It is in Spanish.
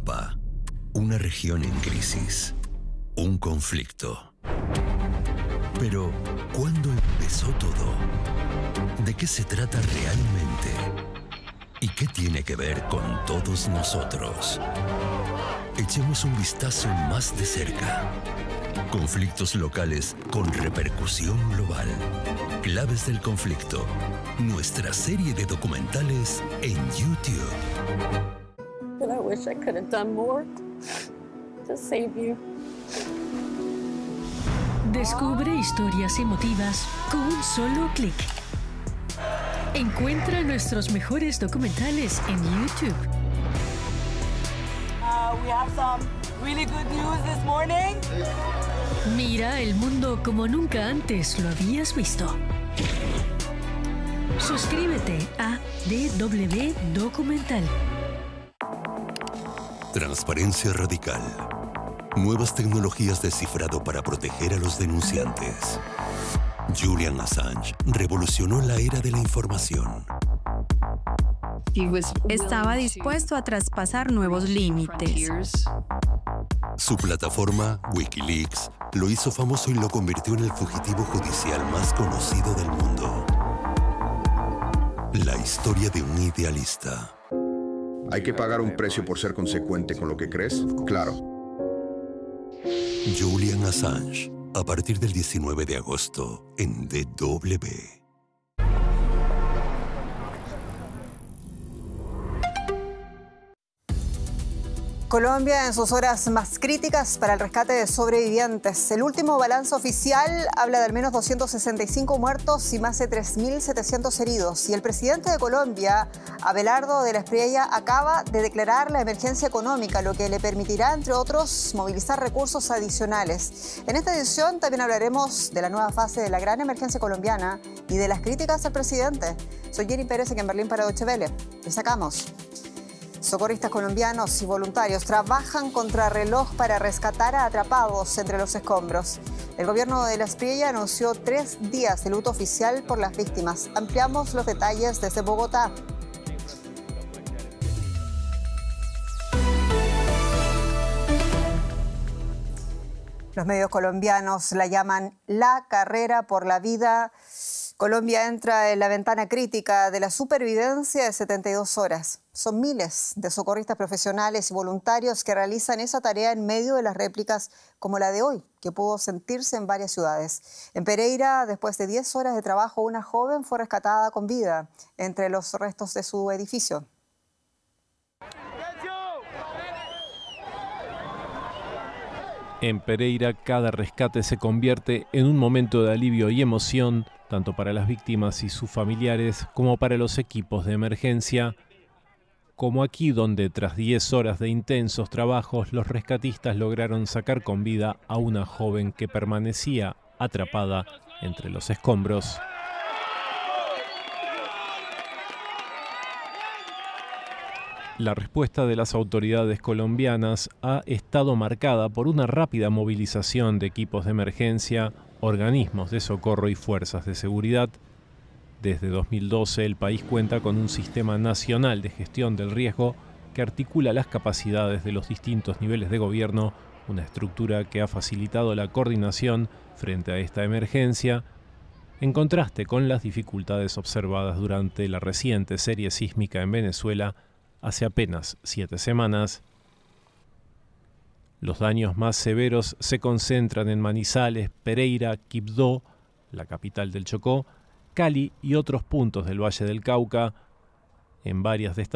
Europa, una región en crisis, un conflicto. Pero, ¿cuándo empezó todo? ¿De qué se trata realmente? ¿Y qué tiene que ver con todos nosotros? Echemos un vistazo más de cerca. Conflictos locales con repercusión global. Claves del conflicto. Nuestra serie de documentales en YouTube. But I wish I could have done more to save you. Descubre historias emotivas con un solo clic. Encuentra nuestros mejores documentales en YouTube. We have some really good news this morning. Mira el mundo como nunca antes lo habías visto. Suscríbete a DW Documental. Transparencia radical. Nuevas tecnologías de cifrado para proteger a los denunciantes. Julian Assange revolucionó la era de la información. Estaba dispuesto a traspasar nuevos límites. Su plataforma, Wikileaks, lo hizo famoso y lo convirtió en el fugitivo judicial más conocido del mundo. La historia de un idealista. ¿Hay que pagar un precio por ser consecuente con lo que crees? Claro. Julian Assange, a partir del 19 de agosto en DW. Colombia en sus horas más críticas para el rescate de sobrevivientes. El último balance oficial habla de al menos 265 muertos y más de 3.700 heridos. Y el presidente de Colombia, Abelardo de la Espriella, acaba de declarar la emergencia económica, lo que le permitirá, entre otros, movilizar recursos adicionales. En esta edición también hablaremos de la nueva fase de la gran emergencia colombiana y de las críticas al presidente. Soy Jenny Pérez, aquí en Berlín para Deutsche Welle. Destacamos. Socorristas colombianos y voluntarios trabajan contrarreloj para rescatar a atrapados entre los escombros. El gobierno de la Espriella anunció 3 días de luto oficial por las víctimas. Ampliamos los detalles desde Bogotá. Los medios colombianos la llaman la carrera por la vida. Colombia entra en la ventana crítica de la supervivencia de 72 horas. Son miles de socorristas profesionales y voluntarios que realizan esa tarea en medio de las réplicas como la de hoy, que pudo sentirse en varias ciudades. En Pereira, después de 10 horas de trabajo, una joven fue rescatada con vida entre los restos de su edificio. En Pereira, cada rescate se convierte en un momento de alivio y emoción, tanto para las víctimas y sus familiares como para los equipos de emergencia, como aquí donde tras 10 horas de intensos trabajos los rescatistas lograron sacar con vida a una joven que permanecía atrapada entre los escombros. La respuesta de las autoridades colombianas ha estado marcada por una rápida movilización de equipos de emergencia, organismos de socorro y fuerzas de seguridad. Desde 2012 el país cuenta con un sistema nacional de gestión del riesgo que articula las capacidades de los distintos niveles de gobierno, una estructura que ha facilitado la coordinación frente a esta emergencia, en contraste con las dificultades observadas durante la reciente serie sísmica en Venezuela hace apenas 7 semanas. Los daños más severos se concentran en Manizales, Pereira, Quibdó, la capital del Chocó, Cali y otros puntos del Valle del Cauca. En varias de estas